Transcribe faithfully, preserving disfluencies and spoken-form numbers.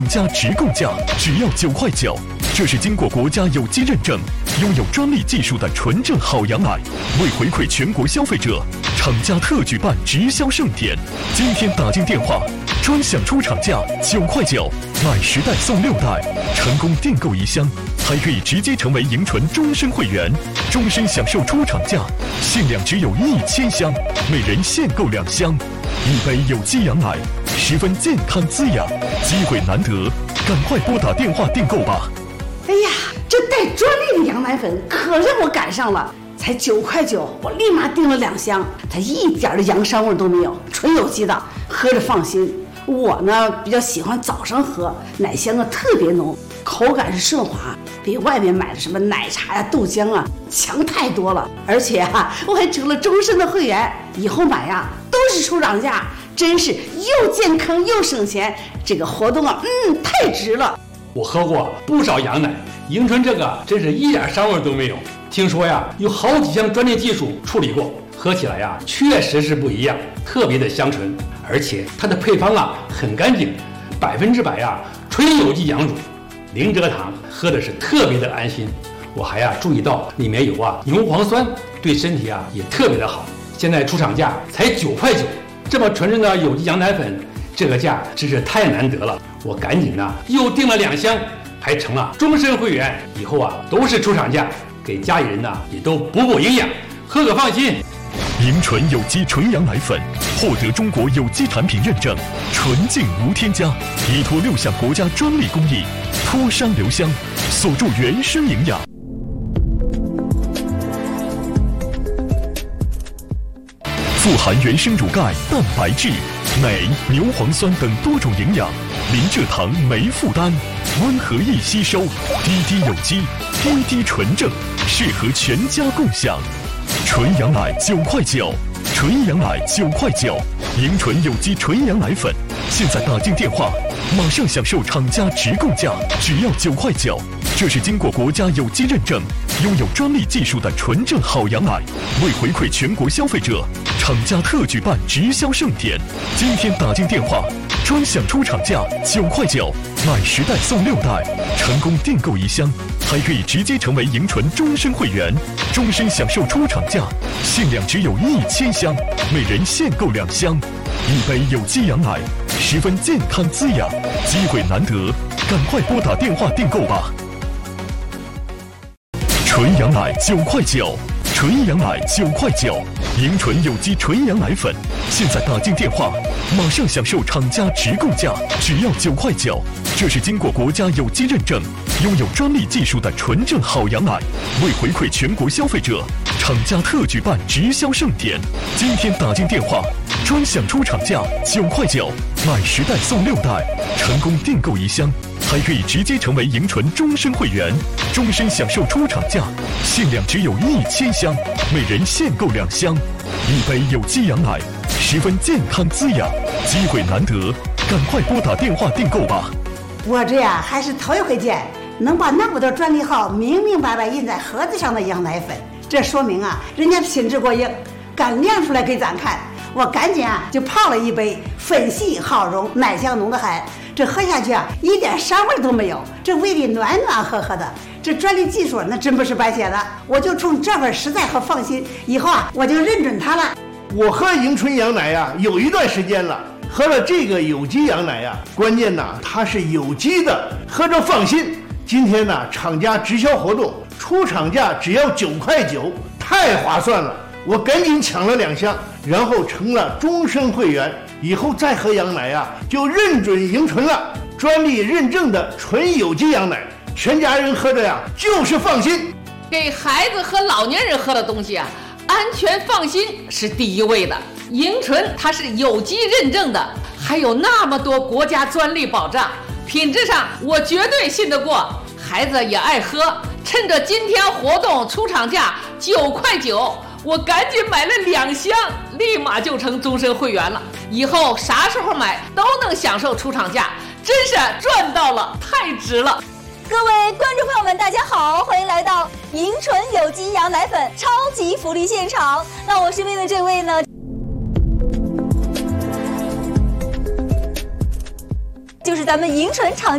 加直供价只要九块九，这是经过国家有机认证、拥有专利技术的纯正好羊奶。为回馈全国消费者，厂家特举办直销盛典。今天打进电话，专享出厂价九块九，买十袋送六袋，成功订购一箱，还可以直接成为迎纯终身会员，终身享受出厂价，限量只有一千箱，每人限购两箱。一杯有机羊奶，十分健康滋养，机会难得，赶快拨打电话订购吧。 哎呀，这带专利的羊奶粉可让我赶上了，才九块九，我立马订了两箱，它一点的羊膻味都没有，纯有机的，喝着放心。我呢比较喜欢早上喝，奶香啊特别浓，口感是顺滑，比外面买的什么奶茶呀、豆浆啊强太多了。而且啊，我还成了终身的会员，以后买呀都是出厂价，真是又健康又省钱。这个活动啊，嗯，太值了。 我喝过不少羊奶，迎纯这个真是一点膻味都没有。听说呀，有好几项专利技术处理过，喝起来呀确实是不一样，特别的香醇。而且它的配方啊很干净，百分之百呀纯有机羊乳，零蔗糖，喝的是特别的安心。我还呀注意到里面有啊牛磺酸，对身体啊也特别的好。现在出厂价才九块九，这么纯正的有机羊奶粉，这个价真是太难得了。我赶紧呢又订了两箱，还成了终身会员，以后啊都是出厂价，给家里人呢也都补补营养，喝个放心。 迎纯有机纯羊奶粉获得中国有机产品认证，纯净无添加，依托六项国家专利工艺，脱膻留香，锁住原生营养。富含原生乳钙、蛋白质、镁、牛磺酸等多种营养，零蔗糖、没负担，温和易吸收，滴滴有机，滴滴纯正，适合全家共享。纯羊奶九块九，纯羊奶九块九，迎纯有机纯羊奶粉，现在打进电话，马上享受厂家直供价，只要九块九。这是经过国家有机认证、拥有专利技术的纯正好羊奶。为回馈全国消费者，厂家特举办直销盛典。今天打进电话，专享出厂价九块九，买十袋送六袋，成功订购一箱，还可以直接成为迎纯终身会员，终身享受出厂价，限量只有一千箱，每人限购两箱。一杯有机羊奶，十分健康滋养，机会难得，赶快拨打电话订购吧。纯羊奶九块九，纯羊奶九块九，迎纯有机纯羊奶粉，现在打进电话，马上享受厂家直供价，只要九块九。这是经过国家有机认证、拥有专利技术的纯正好羊奶。为回馈全国消费者，厂家特举办直销盛典。今天打进电话，专享出厂价九块九，买十袋送六袋，成功订购一箱，还可以直接成为迎纯终身会员，终身享受出厂价，限量只有一千箱，每人限购两箱。一杯有机羊奶，十分健康滋养，机会难得，赶快拨打电话订购吧。 我这呀还是头一回见能把那么多专利号明明白白印在盒子上的羊奶粉，这说明啊人家品质过硬，敢亮出来给咱看。我赶紧啊就泡了一杯，粉细好溶，奶香浓得很，这喝下去啊一点膻味都没有，这胃里暖暖和和的。这专利技术那真不是白写的，我就冲这份实在和放心，以后啊我就认准它了。 我喝迎纯羊奶呀有一段时间了，喝了这个有机羊奶呀，关键呐它是有机的，喝着放心。今天呢厂家直销活动，出厂价只要九块九，太划算了。我赶紧抢了两箱，然后成了终身会员，以后再喝羊奶呀就认准迎纯了，专利认证的纯有机羊奶，全家人喝着呀就是放心。 给孩子和老年人喝的东西啊，安全放心是第一位的。迎纯它是有机认证的，还有那么多国家专利保障，品质上我绝对信得过，孩子也爱喝。趁着今天活动出厂价九块九，我赶紧买了两箱，立马就成终身会员了。以后啥时候买都能享受出厂价，真是赚到了，太值了。 各位观众朋友们，大家好，欢迎来到迎纯有机羊奶粉超级福利现场。那我身边的这位呢，就是咱们迎纯厂